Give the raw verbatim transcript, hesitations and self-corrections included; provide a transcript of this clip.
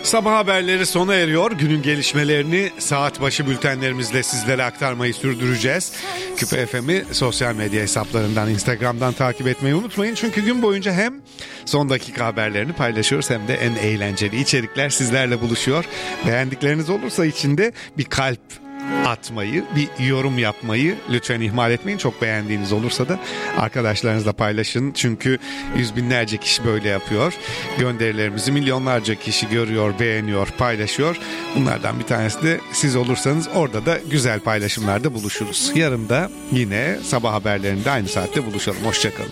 Sabah haberleri sona eriyor. Günün gelişmelerini saat başı bültenlerimizle sizlere aktarmayı sürdüreceğiz. Küpe F M'i sosyal medya hesaplarından, Instagram'dan takip etmeyi unutmayın. Çünkü gün boyunca hem son dakika haberlerini paylaşıyoruz hem de en eğlenceli içerikler sizlerle buluşuyor. Beğendikleriniz olursa içinde bir kalp atmayı, bir yorum yapmayı lütfen ihmal etmeyin. Çok beğendiğiniz olursa da arkadaşlarınızla paylaşın. Çünkü yüz binlerce kişi böyle yapıyor. Gönderilerimizi milyonlarca kişi görüyor, beğeniyor, paylaşıyor. Bunlardan bir tanesi de siz olursanız orada da güzel paylaşımlarda buluşuruz. Yarın da yine sabah haberlerinde aynı saatte buluşalım. Hoşçakalın.